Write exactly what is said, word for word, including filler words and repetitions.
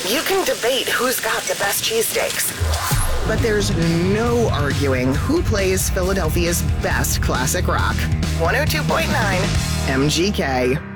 You can debate who's got the best cheesesteaks, But there's no arguing who plays Philadelphia's best classic rock. one oh two point nine M G K.